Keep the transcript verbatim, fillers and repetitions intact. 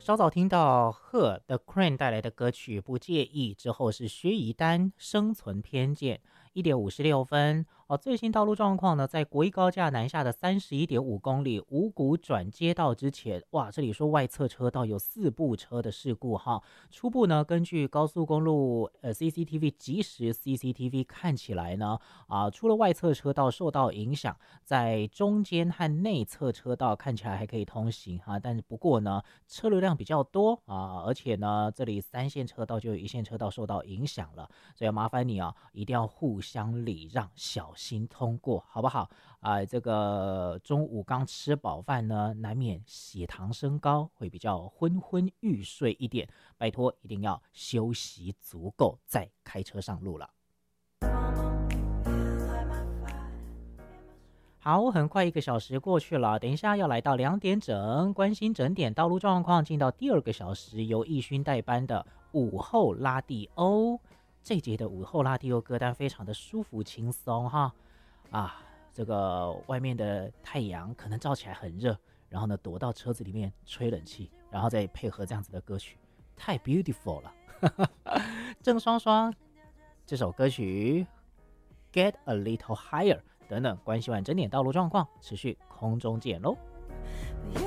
稍早听到贺 The Crane 带来的歌曲《不介意》，之后是薛怡丹《生存偏见》，一点五十六分。哦，最新道路状况呢，在国一高架南下的三十一点五公里五股转接道之前，哇，这里说外侧车道有四部车的事故哈。初步呢，根据高速公路呃 C C T V 即时 C C T V 看起来呢，啊、除了外侧车道受到影响，在中间和内侧车道看起来还可以通行哈，但是不过呢，车流量比较多啊，而且呢，这里三线车道就有一线车道受到影响了，所以麻烦你啊，一定要互相礼让，小心通过，好不好？啊，这个中午刚吃饱饭呢，难免血糖升高，会比较昏昏欲睡一点，拜托一定要休息足够再开车上路了。好，很快一个小时过去了，等一下要来到两点整，关心整点道路状况，进到第二个小时，由义勋代班的午后拉蒂欧。这节的午后拉蒂欧歌单非常的舒服轻松哈，啊，这个外面的太阳可能照起来很热，然后呢躲到车子里面吹冷气，然后再配合这样子的歌曲，太 beautiful 了。郑双双这首歌曲 Get a Little Higher。等等，关系完整点道路状况，持续空中见喽。